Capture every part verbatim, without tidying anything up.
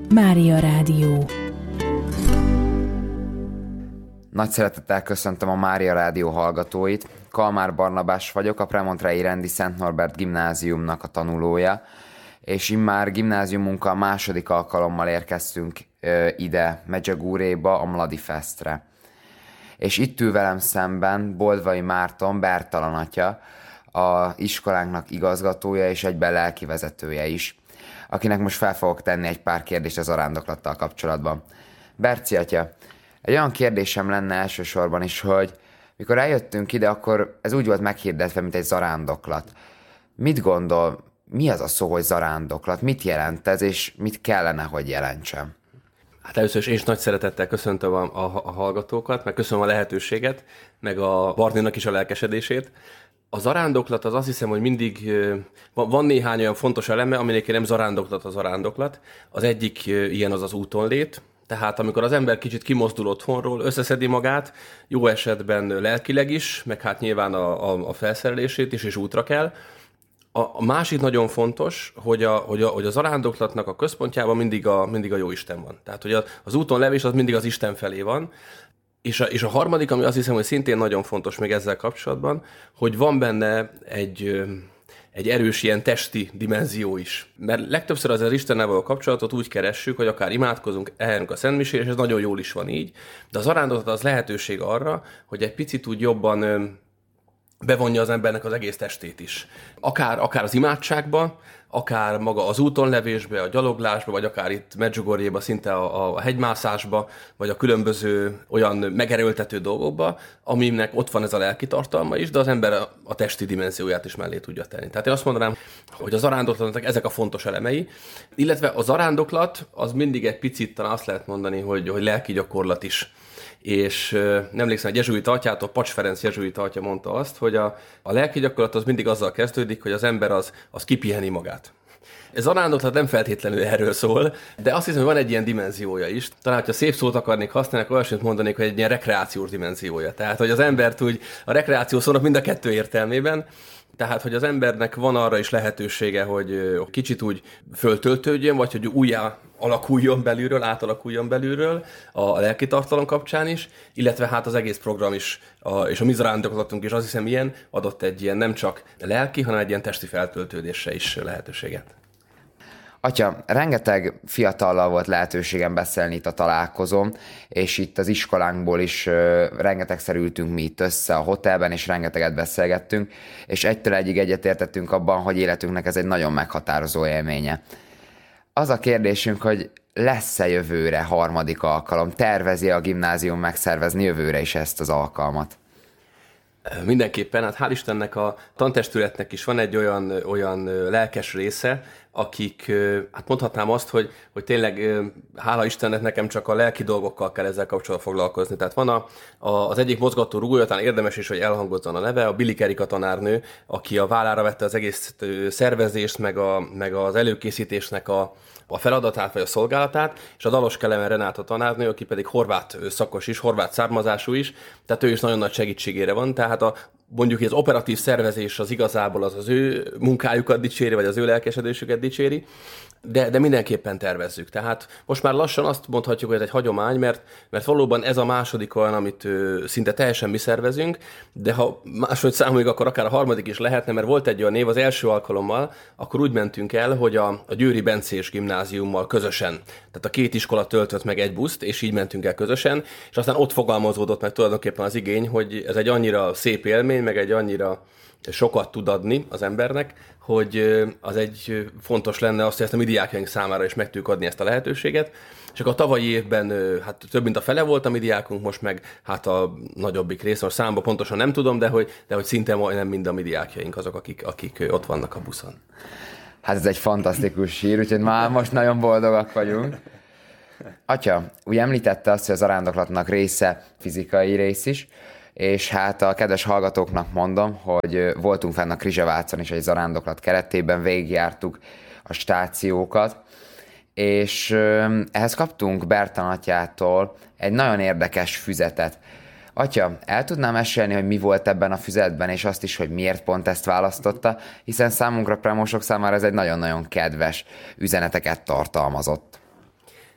Mária Rádió. Nagy szeretettel köszöntöm a Mária Rádió hallgatóit. Kalmár Barnabás vagyok, a Premontrei Rendi Szent Norbert Gimnáziumnak a tanulója, és immár gimnáziumunkkal második alkalommal érkeztünk ö, ide, Megyegúréba, a Mladi Festre. És itt ül velem szemben Boldvai Márton, Bertalan atya, a iskolánknak igazgatója és egyben lelkivezetője is, akinek most fel fogok tenni egy pár kérdést az zarándoklattal kapcsolatban. Berci atya, egy olyan kérdésem lenne elsősorban is, hogy mikor eljöttünk ide, akkor ez úgy volt meghirdetve, mint egy zarándoklat. Mit gondol, mi az a szó, hogy zarándoklat? Mit jelent ez, és mit kellene, hogy jelentsen? Hát először is én is nagy szeretettel köszöntöm a, a, a hallgatókat, meg köszönöm a lehetőséget, meg a Barninak is a lelkesedését. A zarándoklat az azt hiszem, hogy mindig van, van néhány olyan fontos eleme, aminek nem zarándoklat a zarándoklat. Az egyik ilyen az az útonlét. Tehát amikor az ember kicsit kimozdul otthonról, összeszedi magát, jó esetben lelkileg is, meg hát nyilván a, a, a felszerelését is, és útra kell. A, a másik nagyon fontos, hogy a, hogy, a, hogy a zarándoklatnak a központjában mindig a, mindig a Jóisten van. Tehát hogy az úton levés az mindig az Isten felé van. És a, és a harmadik, ami azt hiszem, hogy szintén nagyon fontos még ezzel kapcsolatban, hogy van benne egy... egy erős ilyen testi dimenzió is. Mert legtöbbször az Istennel való kapcsolatot úgy keressük, hogy akár imádkozunk, eljönünk a szentmisére, és ez nagyon jól is van így, de a zarándoklat az lehetőség arra, hogy egy picit úgy jobban bevonja az embernek az egész testét is. Akár, akár az imádságba, akár maga az útonlevésbe, a gyaloglásba, vagy akár itt Medjugorjéba, szinte a, a hegymászásba, vagy a különböző olyan megerőltető dolgokba, aminek ott van ez a lelki tartalma is, de az ember a, a testi dimenzióját is mellé tudja tenni. Tehát én azt mondanám, hogy a zarándoklatnak ezek a fontos elemei, illetve a zarándoklat az mindig egy picit, talán azt lehet mondani, hogy, hogy lelki gyakorlat is. És nem emlékszem, egy jezsuita atyától, Pacs Ferenc jezsuita atya mondta azt, hogy a, a lelki gyakorlat az mindig azzal kezdődik, hogy az ember az, az kipiheni magát. Ez zarándoklat nem feltétlenül erről szól, de azt hiszem, hogy van egy ilyen dimenziója is. Talán, ha szép szót akarnék használni, akkor olyasmit mondanék, hogy egy ilyen rekreációs dimenziója. Tehát, hogy az embert úgy a rekreáció szónak mind a kettő értelmében, tehát, hogy az embernek van arra is lehetősége, hogy kicsit úgy föltöltődjön, vagy hogy újjá alakuljon belülről, átalakuljon belülről a lelki tartalom kapcsán is, illetve hát az egész program is, a, és a mi zarándoklatunk is azt hiszem ilyen, adott egy ilyen nem csak lelki, hanem egy ilyen testi feltöltődésre is lehetőséget. Atya, rengeteg fiatallal volt lehetőségem beszélni itt a találkozón, és itt az iskolánkból is uh, rengetegszer ültünk mi itt össze a hotelben, és rengeteget beszélgettünk, és egytől egyig egyetértettünk abban, hogy életünknek ez egy nagyon meghatározó élménye. Az a kérdésünk, hogy lesz-e jövőre harmadik alkalom? Tervezi a gimnázium megszervezni jövőre is ezt az alkalmat? Mindenképpen, hát hál' Istennek a tantestületnek is van egy olyan, olyan lelkes része, akik, hát mondhatnám azt, hogy, hogy tényleg hála Istennek nekem csak a lelki dolgokkal kell ezzel kapcsolatban foglalkozni. Tehát van a, a, az egyik mozgató rugója, talán érdemes is, hogy elhangozzon a neve, a Bilik Erika tanárnő, aki a vállára vette az egész szervezést, meg, a, meg az előkészítésnek a, a feladatát, vagy a szolgálatát, és a Dalos Kelemen Renáta tanárnő, aki pedig horvát szakos is, horvát származású is, tehát ő is nagyon nagy segítségére van, tehát a mondjuk az operatív szervezés az igazából az az ő munkájukat dicséri, vagy az ő lelkesedésüket dicséri, de, de mindenképpen tervezzük. Tehát most már lassan azt mondhatjuk, hogy ez egy hagyomány, mert, mert valóban ez a második olyan, amit ö, szinte teljesen mi szervezünk, de ha máshogy számoljuk, akkor akár a harmadik is lehetne, mert volt egy olyan név az első alkalommal, akkor úgy mentünk el, hogy a, a Győri Bencés Gimnáziummal közösen, tehát a két iskola töltött meg egy buszt, és így mentünk el közösen, és aztán ott fogalmazódott meg tulajdonképpen az igény, hogy ez egy annyira szép élmény, meg egy annyira sokat tud adni az embernek, hogy az egy fontos lenne azt, hogy ezt a mi diákjaink számára is meg tudjuk adni ezt a lehetőséget. És akkor a tavalyi évben hát több mint a fele volt a mi diákunk, most meg hát a nagyobbik rész, most számba pontosan nem tudom, de hogy, de hogy szinte majdnem mind a mi diákjaink azok, akik, akik ott vannak a buszon. Hát ez egy fantasztikus hír, úgyhogy már most nagyon boldogak vagyunk. Atya, ugye említette azt, hogy az zarándoklatnak része fizikai rész is, és hát a kedves hallgatóknak mondom, hogy voltunk fenn a Krizseválcon is egy zarándoklat keretében, végigjártuk a stációkat, és ehhez kaptunk Bertalan atyától egy nagyon érdekes füzetet. Atya, el tudnám mesélni, hogy mi volt ebben a füzetben, és azt is, hogy miért pont ezt választotta, hiszen számunkra premosok számára ez egy nagyon-nagyon kedves üzeneteket tartalmazott.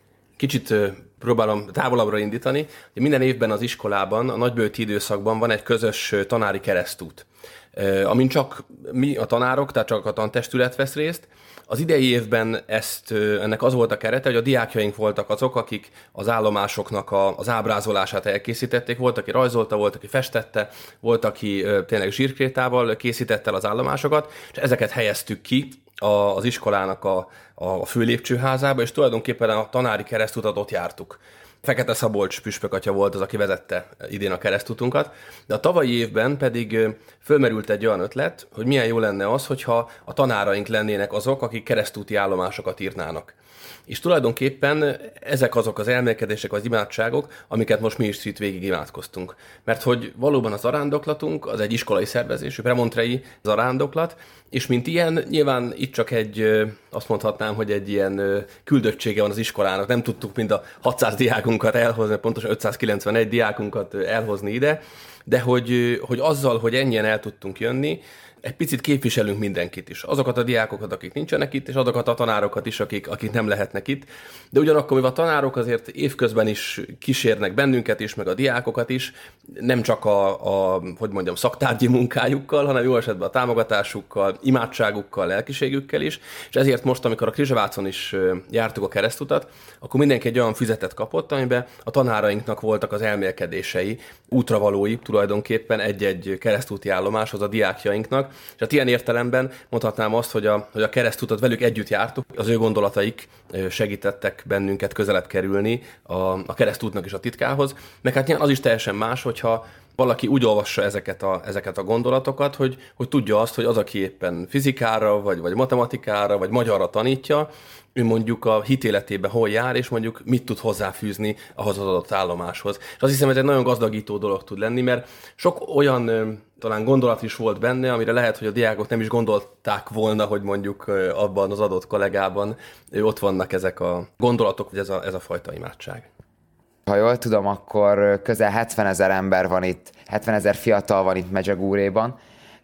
kicsit próbálom távolabbra indítani, hogy minden évben az iskolában, a nagybőti időszakban van egy közös tanári keresztút, amin csak mi a tanárok, tehát csak a tantestület vesz részt. Az idei évben ezt, ennek az volt a kerete, hogy a diákjaink voltak azok, akik az állomásoknak a, az ábrázolását elkészítették. Volt, aki rajzolta, volt, aki festette, volt, aki tényleg zsírkrétával készítette el az állomásokat, és ezeket helyeztük ki az iskolának a, a fő lépcsőházába, és tulajdonképpen a tanári keresztutat ott jártuk. Fekete Szabolcs püspökatya volt az, aki vezette idén a keresztutunkat, de a tavalyi évben pedig fölmerült egy olyan ötlet, hogy milyen jó lenne az, hogyha a tanáraink lennének azok, akik keresztúti állomásokat írnának. És tulajdonképpen ezek azok az elmélkedések, az imádságok, amiket most mi is itt végig imádkoztunk. Mert hogy valóban az zarándoklatunk az egy iskolai szervezésű, premontrei zarándoklat, és mint ilyen, nyilván itt csak egy, azt mondhatnám, hogy egy ilyen küldöttsége van az iskolának. Nem tudtuk mind a hatszáz diákunkat elhozni, pontosan ötszázkilencvenegy diákunkat elhozni ide, de hogy, hogy azzal, hogy ennyien el tudtunk jönni, egy picit képviselünk mindenkit is. Azokat a diákokat, akik nincsenek itt, és azokat a tanárokat is, akik, akik nem lehetnek itt. De ugyanakkor, mivel a tanárok azért évközben is kísérnek bennünket is, meg a diákokat is, nem csak a, a hogy mondjam, szaktárgyi munkájukkal, hanem jó esetben a támogatásukkal, imádságukkal, lelkiségükkel is. És ezért most, amikor a Krizsevácon is jártuk a keresztutat, akkor mindenki egy olyan füzetet kapott, amiben a tanárainknak voltak az elmélkedései, útravalói tulajdonképpen egy-egy keresztúti állomáshoz a diákjainknak. És hát ilyen értelemben mondhatnám azt, hogy a, hogy a keresztutat velük együtt jártuk, az ő gondolataik segítettek bennünket közelebb kerülni a, a keresztútnak is a titkához, meg hát nyilván az is teljesen más, hogyha valaki úgy olvassa ezeket a, ezeket a gondolatokat, hogy, hogy tudja azt, hogy az, aki éppen fizikára, vagy, vagy matematikára, vagy magyarra tanítja, ő mondjuk a hitéletében hol jár, és mondjuk mit tud hozzáfűzni ahhoz az adott állomáshoz. És azt hiszem, hogy ez egy nagyon gazdagító dolog tud lenni, mert sok olyan talán gondolat is volt benne, amire lehet, hogy a diákok nem is gondolták volna, hogy mondjuk abban az adott kollégában ott vannak ezek a gondolatok, vagy ez a, ez a fajta imádság. Ha jól tudom, akkor közel hetvenezer ember van itt, hetvenezer fiatal van itt Medzsegúréban,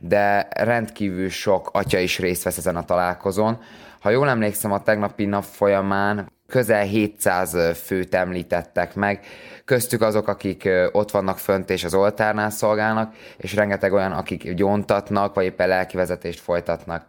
de rendkívül sok atya is részt vesz ezen a találkozón. Ha jól emlékszem, a tegnapi nap folyamán közel hétszáz főt említettek meg, köztük azok, akik ott vannak fönt és az oltárnál szolgálnak, és rengeteg olyan, akik gyóntatnak, vagy éppen lelkivezetést folytatnak.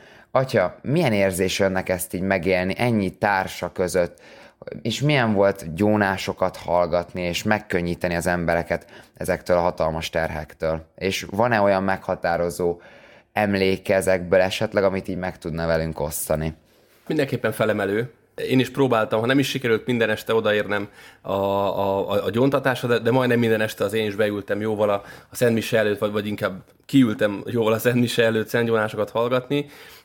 Atya, milyen érzés önnek ezt így megélni ennyi társa között, és milyen volt gyónásokat hallgatni, és megkönnyíteni az embereket ezektől a hatalmas terhektől? És van-e olyan meghatározó emléke ezekből esetleg, amit így meg tudna velünk osztani? Mindenképpen felemelő. Én is próbáltam, ha nem is sikerült minden este odaérnem a, a, a gyóntatásra, de, de majdnem minden este az én is beültem jóval a, a Szent Mise előtt, vagy, vagy inkább kiültem jóval a Szent Mise előtt szentgyónásokat hallgatni,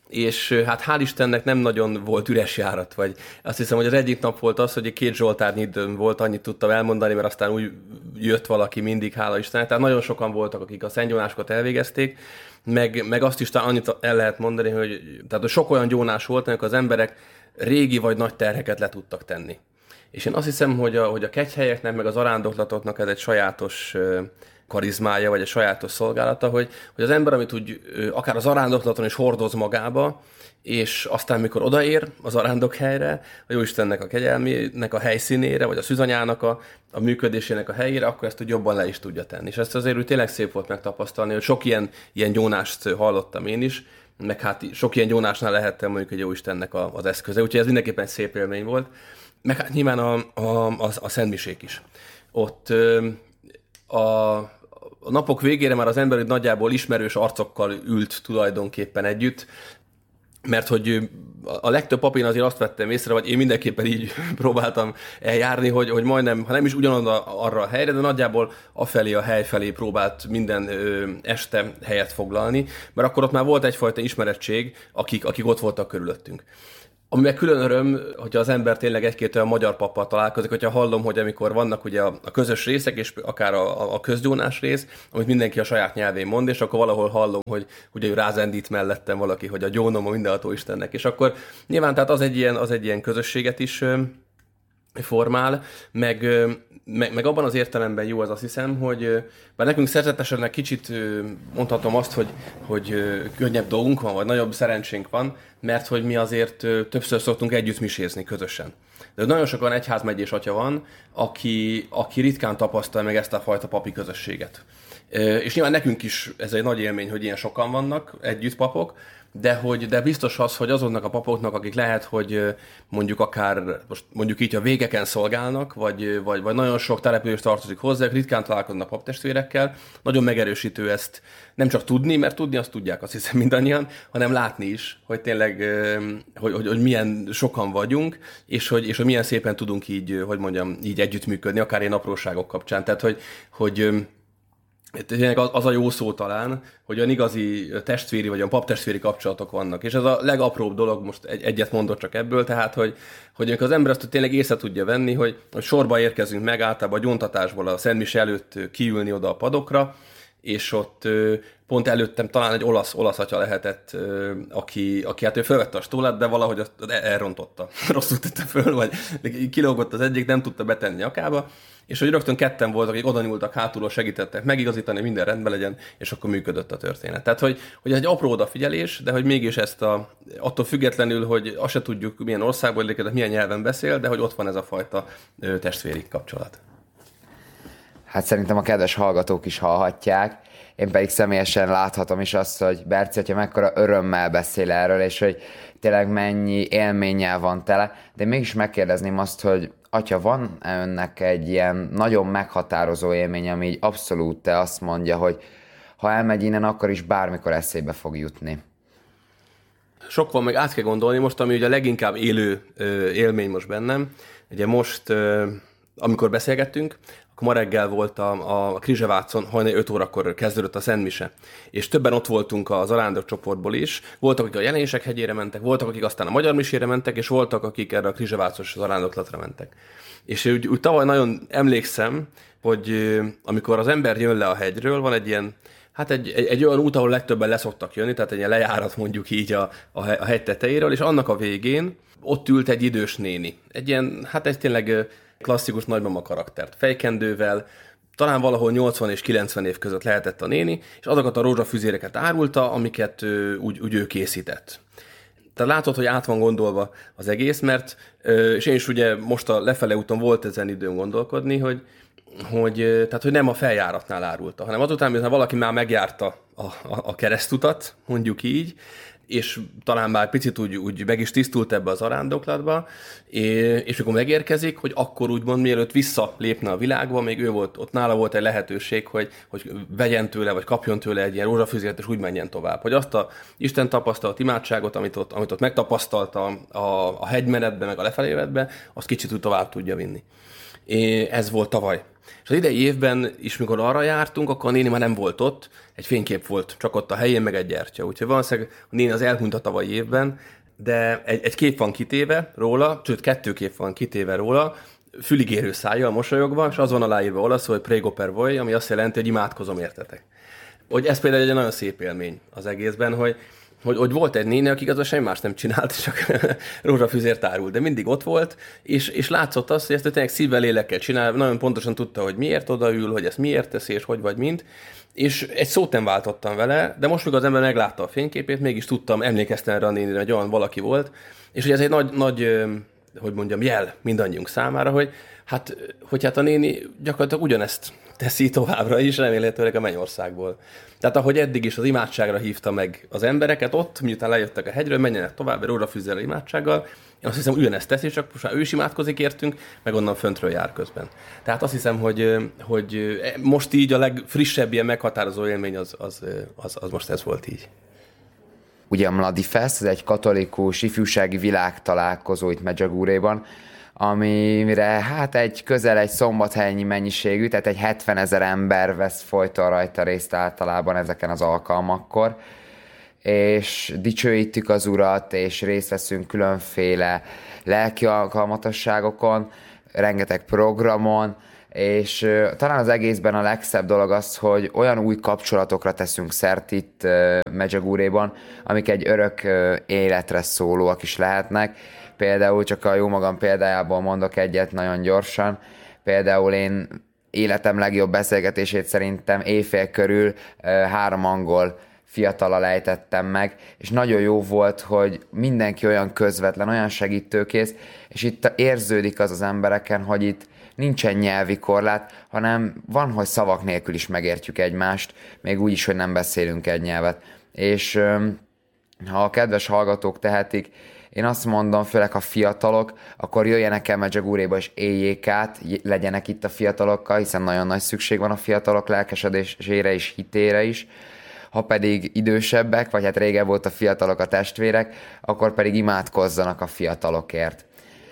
és hát hál' Istennek nem nagyon volt üres járat, vagy azt hiszem, hogy az egyik nap volt az, hogy két zsoltárnyi időm volt, annyit tudtam elmondani, mert aztán úgy jött valaki mindig, hála Istennek, tehát nagyon sokan voltak, akik a szentgyónásokat elvégezték, meg, meg azt is talán annyit el lehet mondani, hogy, tehát, hogy sok olyan gyónás volt, amikor az emberek régi vagy nagy terheket le tudtak tenni. És én azt hiszem, hogy a, hogy a kegyhelyeknek, meg az arándoklatoknak ez egy sajátos karizmája, vagy egy sajátos szolgálata, hogy, hogy az ember, amit úgy akár az arándoklaton is hordoz magába, és aztán mikor odaér az arándokhelyre, a Jóistennek a kegyelmének a helyszínére, vagy a szűzanyának a, a működésének a helyére, akkor ezt úgy jobban le is tudja tenni. És ezt azért úgy tényleg szép volt megtapasztalni, hogy sok ilyen, ilyen gyónást hallottam én is, meg hát sok ilyen gyónásnál lehettem mondjuk egy Jóistennek a, az eszköze, úgyhogy ez mindenképpen egy szép élmény volt. Meg hát nyilván a, a, a, a szentmisék is. Ott a, a napok végére már az ember nagyjából ismerős arcokkal ült tulajdonképpen együtt, mert hogy a legtöbb papíron azért azt vettem észre, vagy én mindenképpen így próbáltam eljárni, hogy, hogy majdnem, ha nem is ugyanaz arra a helyre, de nagyjából afelé a hely felé próbált minden ö, este helyet foglalni, mert akkor ott már volt egyfajta ismerettség, akik, akik ott voltak körülöttünk. Ami meg külön öröm, hogyha az ember tényleg egy-két olyan magyar pappal találkozik, hogyha hallom, hogy amikor vannak ugye a, a közös részek, és akár a, a közgyónás rész, amit mindenki a saját nyelvén mond, és akkor valahol hallom, hogy ugye rázendít mellettem valaki, hogy a gyónom a mindenható Istennek. És akkor nyilván tehát az egy ilyen, az egy ilyen közösséget is formál, meg, meg, meg abban az értelemben jó az, azt hiszem, hogy bár nekünk szerzetesenek kicsit mondhatom azt, hogy, hogy könnyebb dolgunk van, vagy nagyobb szerencsénk van, mert hogy mi azért többször szoktunk együtt misézni közösen. De nagyon sokan egyházmegyés atya van, aki, aki ritkán tapasztal meg ezt a fajta papi közösséget. És nyilván nekünk is ez egy nagy élmény, hogy ilyen sokan vannak együtt papok, de, hogy, de biztos az, hogy azoknak a papoknak, akik lehet, hogy mondjuk akár, most mondjuk így a végeken szolgálnak, vagy, vagy, vagy nagyon sok település tartozik hozzá, ritkán találkoznak paptestvérekkel, nagyon megerősítő ezt nem csak tudni, mert tudni azt tudják, azt hiszem mindannyian, hanem látni is, hogy tényleg, hogy, hogy, hogy milyen sokan vagyunk, és hogy, és hogy milyen szépen tudunk így, hogy mondjam, így együttműködni, akár ilyen apróságok kapcsán. Tehát, hogy, hogy tényleg az a jó szó talán, hogy olyan igazi testvéri vagy olyan paptestvéri kapcsolatok vannak. És ez a legapróbb dolog, most egy, egyet mondok csak ebből, tehát, hogy, hogy az ember azt tényleg észre tudja venni, hogy, hogy sorba érkezünk meg általában a gyóntatásból a szentmise előtt kiülni oda a padokra, és ott pont előttem talán egy olasz, olasz atya lehetett, aki, aki hát ő felvette a stólát, de valahogy azt elrontotta. Rosszul tette föl, vagy kilógott az egyik, nem tudta betenni nyakába, és hogy rögtön ketten voltak, akik oda nyúltak hátulról, segítettek megigazítani, minden rendben legyen, és akkor működött a történet. Tehát, hogy, hogy egy apró odafigyelés, de hogy mégis ezt a, attól függetlenül, hogy azt se tudjuk, milyen országból érkezik, milyen nyelven beszél, de hogy ott van ez a fajta testvéri kapcsolat. Hát szerintem a kedves hallgatók is hallhatják. Én pedig személyesen láthatom is azt, hogy Berci atya mekkora örömmel beszél erről, és hogy tényleg mennyi élménnyel van tele. De mégis megkérdezném azt, hogy atya, van önnek egy ilyen nagyon meghatározó élmény, ami így abszolút te azt mondja, hogy ha elmegy innen, akkor is bármikor eszébe fog jutni? Sok van, meg át kell gondolni most, ami ugye a leginkább élő ö, élmény most bennem. Ugye most, ö, amikor beszélgettünk, akkor ma reggel volt a, a Krizsevácon, hajnali öt órakor kezdődött a Szentmise. És többen ott voltunk az arándok csoportból is. Voltak, akik a Jelenések hegyére mentek, voltak, akik aztán a Magyar Misére mentek, és voltak, akik erre a Krizsevácos arándoklatra mentek. És úgy, úgy tavaly nagyon emlékszem, hogy amikor az ember jön le a hegyről, van egy ilyen, hát egy, egy, egy olyan út, ahol legtöbben leszoktak jönni, tehát egy ilyen lejárat mondjuk így a, a hegy tetejéről, és annak a végén ott ült egy idős néni. Egy ilyen, hát egy tényleg klasszikus nagymama karaktert, fejkendővel, talán valahol nyolcvan és kilencven év között lehetett a néni, és azokat a rózsafüzéreket árulta, amiket ő, úgy, úgy ő készített. Tehát látod, hogy át van gondolva az egész, mert, és én is ugye most a lefele úton volt ezen időm gondolkodni, hogy, hogy, tehát, hogy nem a feljáratnál árulta, hanem azután, miután valaki már megjárta a, a, a keresztutat, mondjuk így, és talán már picit úgy, úgy meg is tisztult ebbe az arándoklatba, és amikor megérkezik, hogy akkor úgymond mielőtt visszalépne a világba, még ő volt, ott nála volt egy lehetőség, hogy, hogy vegyen tőle, vagy kapjon tőle egy ilyen rózsafüzért, és úgy menjen tovább. Hogy azt a Isten tapasztalt imádságot, amit ott, amit ott megtapasztalta a, a hegymenetbe, meg a lefelévetbe, azt kicsit úgy tovább tudja vinni. És ez volt tavaly. És az idei évben is, mikor arra jártunk, akkor a néni már nem volt ott, egy fénykép volt, csak ott a helyén, meg egy gyertya. Úgyhogy valószínűleg a néni az elhunyt a tavalyi évben, de egy, egy kép van kitéve róla, sőt, kettő kép van kitéve róla, füligérő szájjal mosolyogva, és az van aláírva olaszul, hogy prego per voi, ami azt jelenti, hogy imádkozom értetek. Hogy ez például egy nagyon szép élmény az egészben, hogy Hogy, hogy volt egy néni, aki igazából semmi más nem csinált, csak rózsafüzért árult, de mindig ott volt, és, és látszott azt, hogy ezt tényleg szívvel, lélekkel csinál, nagyon pontosan tudta, hogy miért odaül, hogy ezt miért teszi, és hogy vagy mind, és egy szót nem váltottam vele, de most, mikor az ember meglátta a fényképét, mégis tudtam, emlékeztem erre a nénire, hogy olyan valaki volt, és hogy ez egy nagy, nagy, hogy mondjam, jel mindannyiunk számára, hogy hát, hogy hát a néni gyakorlatilag ugyanezt teszi továbbra is, remélhetőleg a mennyországból. Tehát ahogy eddig is az imádságra hívta meg az embereket ott, miután lejöttek a hegyről, menjenek tovább, rózsafűzzel imádsággal, én azt hiszem, ugyanezt teszi, csak most már ő is imádkozik értünk, meg onnan föntről jár közben. Tehát azt hiszem, hogy, hogy most így a legfrissebb ilyen meghatározó élmény az, az, az, az most ez volt így. Ugye a Mladi Fest, ez egy katolikus ifjúsági világtalálkozó itt Medjugorjéban, amire hát egy közel egy szombathelyi mennyiségű, tehát egy hetvenezer ember vesz folyton rajta részt általában ezeken az alkalmakkor, és dicsőítjük az Urat, és részt veszünk különféle lelki alkalmatosságokon, rengeteg programon, és uh, talán az egészben a legszebb dolog az, hogy olyan új kapcsolatokra teszünk szert itt uh, Medjugorjéban, amik egy örök uh, életre szólóak is lehetnek. Például csak a jó magam példájából mondok egyet nagyon gyorsan. Például én életem legjobb beszélgetését szerintem éjfél körül három angol fiatalal ejtettem meg, és nagyon jó volt, hogy mindenki olyan közvetlen, olyan segítőkész, és itt érződik az az embereken, hogy itt nincsen nyelvi korlát, hanem van, hogy szavak nélkül is megértjük egymást, még úgy is, hogy nem beszélünk egy nyelvet. És ha a kedves hallgatók tehetik, én azt mondom, főleg a fiatalok, akkor jöjjenek el Medjugorjéba és éljék át, legyenek itt a fiatalokkal, hiszen nagyon nagy szükség van a fiatalok lelkesedésére és hitére is. Ha pedig idősebbek, vagy hát régebb volt a fiatalok a testvérek, akkor pedig imádkozzanak a fiatalokért.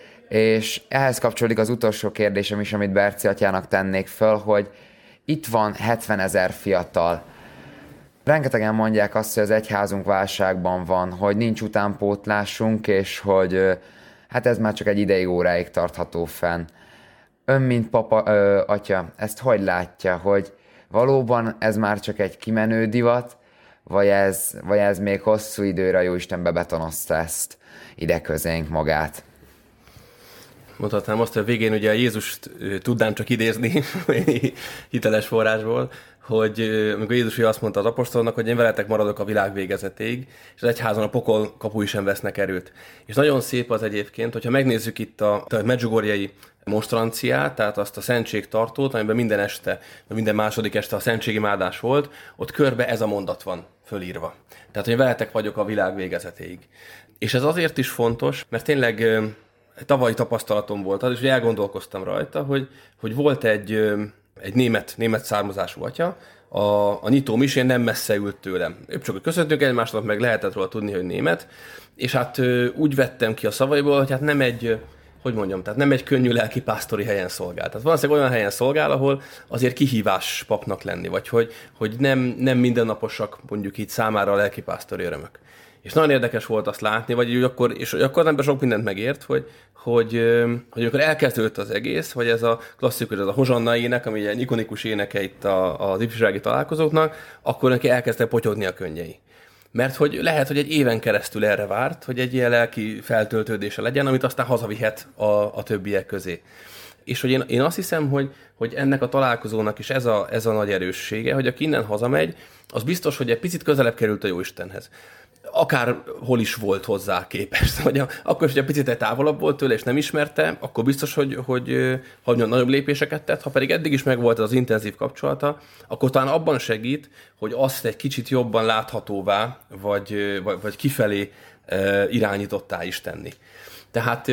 És ehhez kapcsolódik az utolsó kérdésem is, amit Berci atyának tennék föl, hogy itt van hetvenezer fiatal. Rengetegen mondják azt, hogy az egyházunk válságban van, hogy nincs utánpótlásunk, és hogy hát ez már csak egy ideig, óráig tartható fenn. Ön, mint papa, ö, atya, ezt hogy látja, hogy valóban ez már csak egy kimenő divat, vagy ez, vagy ez még hosszú időre a Jóisten bebetonozta ezt ide közénk magát? Mondhatnám azt, hogy a végén ugye Jézust tudnám csak idézni hiteles forrásból, hogy amikor Jézus azt mondta az apostolnak, hogy én veletek maradok a világ végezetéig, és az egyházon a pokol kapui sem vesznek erőt. És nagyon szép az egyébként, hogyha megnézzük itt a, a medjugorjei monstranciát, tehát azt a szentségtartót, amiben minden este, minden második este a szentségimádás volt, ott körbe ez a mondat van fölírva. Tehát, hogy veletek vagyok a világ végezetéig. És ez azért is fontos, mert tényleg tavalyi tapasztalatom volt az, és elgondolkoztam rajta, hogy, hogy volt egy, egy német, német származású atya, a, a nyitó misén nem messze ült tőlem. Épp csak köszöntünk egymásnak, meg lehetett róla tudni, hogy német, és hát úgy vettem ki a szavaiból, hogy hát nem egy, hogy mondjam, tehát nem egy könnyű lelkipásztori helyen szolgál. Tehát valószínűleg olyan helyen szolgál, ahol azért kihívás papnak lenni, vagy hogy, hogy nem, nem mindennaposak mondjuk így számára a lelkipásztori örömök. És nagyon érdekes volt azt látni, vagy hogy akkor, és akkor az ember sok mindent megért, hogy, hogy, hogy amikor elkezdődött az egész, hogy ez a klasszikus, ez a Hozsanna ének, ami egy ikonikus éneke itt a, az ifjúsági találkozóknak, akkor neki elkezdte potyogni a könnyei. Mert hogy lehet, hogy egy éven keresztül erre várt, hogy egy ilyen lelki feltöltődése legyen, amit aztán hazavihet a, a többiek közé. És hogy én, én azt hiszem, hogy, hogy ennek a találkozónak is ez a, ez a nagy erőssége, hogy aki innen hazamegy, az biztos, hogy egy picit közelebb került a Jóistenhez. Akár hol is volt hozzá képest. Vagy akkor is, hogy egy picit távolabb volt tőle, és nem ismerte, akkor biztos, hogy, hogy, hogy nagyobb lépéseket tett. Ha pedig eddig is megvolt az intenzív kapcsolata, akkor talán abban segít, hogy azt egy kicsit jobban láthatóvá, vagy, vagy, vagy kifelé irányítottá is tenni. Tehát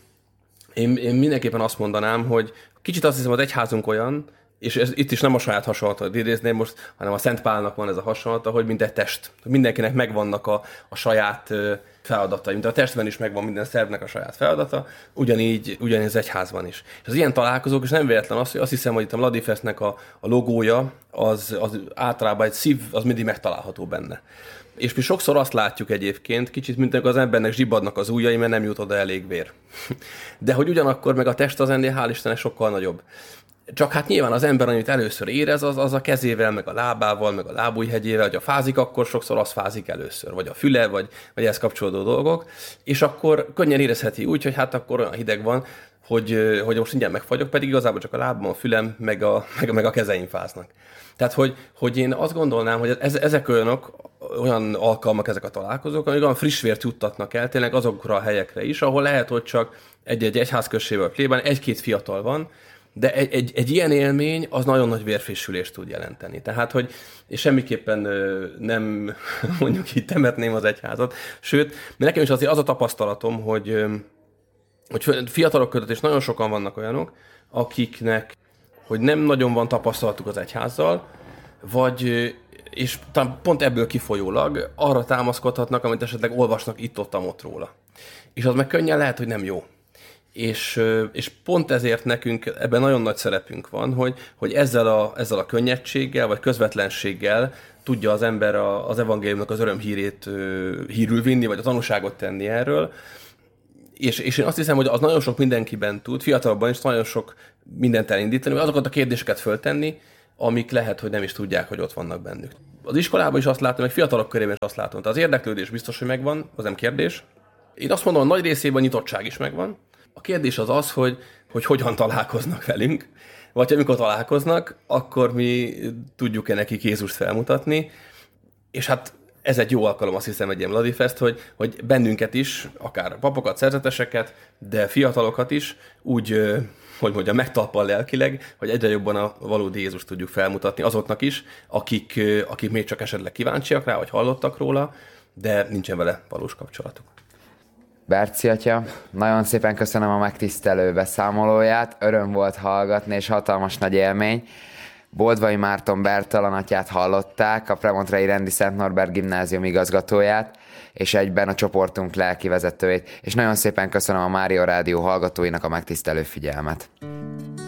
én, én mindenképpen azt mondanám, hogy kicsit azt hiszem, az egyházunk olyan, és ez, itt is nem a saját hasonlatot idézném most, hanem a Szent Pálnak van ez a hasonlata, hogy mint egy test. Mindenkinek megvannak a, a saját feladatai. Mint a testben is megvan minden szervnek a saját feladata, ugyanígy, ugyanígy az egyházban is. És az ilyen találkozók, és nem véletlen az, hogy azt hiszem, hogy itt a Mladifestnek a, a logója, az, az általában egy szív, az mindig megtalálható benne. És mi sokszor azt látjuk egyébként, kicsit, mint az embernek zsibbadnak az ujjai, mert nem jut oda elég vér. De hogy ugyanakkor meg a test az ennél, hál' Istennek, sokkal nagyobb. Csak hát nyilván az ember, amit először érez, az, az a kezével, meg a lábával, meg a lábujjhegyével, hogy a fázik, akkor sokszor az fázik először, vagy a füle, vagy, vagy ehhez kapcsolódó dolgok, és akkor könnyen érezheti úgy, hogy hát akkor olyan hideg van, hogy, hogy most mindjárt megfagyok, pedig igazából csak a lábam, a fülem, meg a, meg, meg a kezeim fáznak. Tehát, hogy, hogy én azt gondolnám, hogy ez, ezek olyanok, olyan alkalmak ezek a találkozók, amik olyan friss vért juttatnak el tényleg azokra a helyekre is, ahol lehet, hogy csak egy-egy egyházközségben, plében egy-két fiatal van, de egy, egy, egy ilyen élmény az nagyon nagy vérfrissülést tud jelenteni. Tehát, hogy és semmiképpen ö, nem mondjuk így temetném az egyházat, sőt, mert nekem is azért az a tapasztalatom, hogy, ö, hogy fiatalok között is nagyon sokan vannak olyanok, akiknek hogy nem nagyon van tapasztalatuk az egyházzal, vagy és talán pont ebből kifolyólag arra támaszkodhatnak, amit esetleg olvasnak itt-ott-ott róla. És az meg könnyen lehet, hogy nem jó. És, és pont ezért nekünk ebben nagyon nagy szerepünk van, hogy, hogy ezzel, a, ezzel a könnyedséggel, vagy közvetlenséggel tudja az ember a, az evangéliumnak az örömhírét hírül vinni, vagy a tanúságot tenni erről. És, és én azt hiszem, hogy az nagyon sok mindenkiben tud, fiatalabban is nagyon sok mindent elindítani, vagy azokat a kérdéseket föltenni, amik lehet, hogy nem is tudják, hogy ott vannak bennük. Az iskolában is azt látom, meg fiatalok körében is azt látom. Tehát az érdeklődés biztos, hogy megvan, az nem kérdés, Én azt mondom, a nagy részében a nyitottság is megvan. A kérdés az az, hogy, hogy hogyan találkoznak velünk, vagy amikor találkoznak, akkor mi tudjuk-e nekik Jézust felmutatni, és hát ez egy jó alkalom, azt hiszem, egy ilyen Vladifest, hogy, hogy bennünket is, akár papokat, szerzeteseket, de fiatalokat is úgy, hogy mondjam, megtalpal lelkileg, hogy egyre jobban a valódi Jézust tudjuk felmutatni azoknak is, akik, akik még csak esetleg kíváncsiak rá, vagy hallottak róla, de nincsen vele valós kapcsolatuk. Berci atya, nagyon szépen köszönöm a megtisztelő beszámolóját, öröm volt hallgatni, és hatalmas nagy élmény. Boldvai Márton Bertalan atyát hallották, a Premontrei Rendi Szent Norbert Gimnázium igazgatóját, és egyben a csoportunk lelki vezetőjét, és nagyon szépen köszönöm a Mária Rádió hallgatóinak a megtisztelő figyelmet.